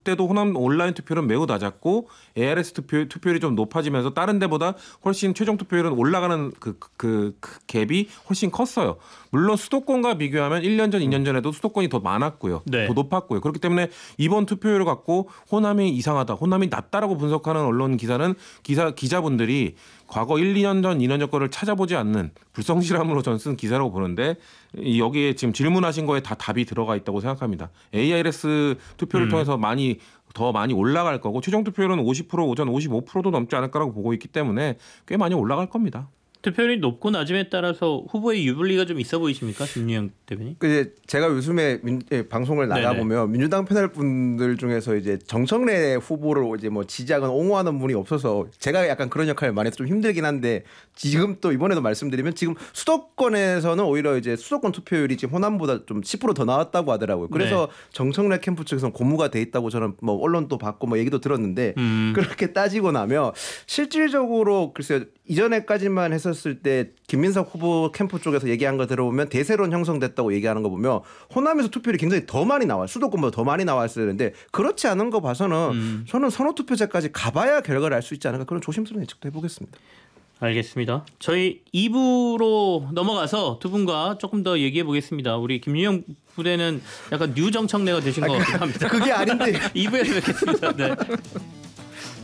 때도 호남 온라인 투표율은 매우 낮았고 ARS 투표율이 좀 높아지면서 다른 데보다 훨씬 최종 투표율은 올라가는 그 갭이 훨씬 컸어요. 물론 수도권과 비교하면 1년 전, 2년 전에도 수도권이 더 많았고요. 네. 더 높았고요. 그렇기 때문에 이번 투표율을 갖고 호남이 이상하다, 호남이 낮다라고 분석하는 언론 기자분들이 과거 1, 2년 전, 2년 전 거를 찾아보지 않는 불성실함으로 저는 쓴 기사라고 보는데 여기에 지금 질문하신 거에 다 답이 들어가 있다고 생각합니다. ARS 투표를 통해서 더 많이 올라갈 거고 최종 투표율은 50% 오전 55%도 넘지 않을까라고 보고 있기 때문에 꽤 많이 올라갈 겁니다. 투표율이 높고 낮음에 따라서 후보의 유불리가 좀 있어 보이십니까, 김유영 대변인? 이제 제가 요즘에 방송을 나가 보면 민주당 패널 분들 중에서 이제 정청래 후보를 이제 뭐 지지하거나 옹호하는 분이 없어서 제가 약간 그런 역할을 많이 해서 좀 힘들긴 한데 지금 또 이번에도 말씀드리면 지금 수도권에서는 오히려 이제 수도권 투표율이 지금 호남보다 좀 10% 더 나왔다고 하더라고요. 그래서 정청래 캠프 측에서는 고무가 돼 있다고 저는 뭐 언론도 봤고 뭐 얘기도 들었는데 그렇게 따지고 나면 실질적으로 글쎄요. 이전에까지만 했었을 때 김민석 후보 캠프 쪽에서 얘기한 거 들어보면 대세론 형성됐다고 얘기하는 거 보면 호남에서 투표율이 굉장히 더 많이 나와요. 수도권보다 더 많이 나왔어야 되는데 그렇지 않은 거 봐서는 저는 선호투표제까지 가봐야 결과를 알 수 있지 않을까 그런 조심스러운 예측도 해보겠습니다. 알겠습니다. 저희 2부로 넘어가서 두 분과 조금 더 얘기해 보겠습니다. 우리 김유영 부대는 약간 뉴 정청래가 되신 것 같기도 합니다. 그게 아닌데 2부에서 뵙겠습니다. 네.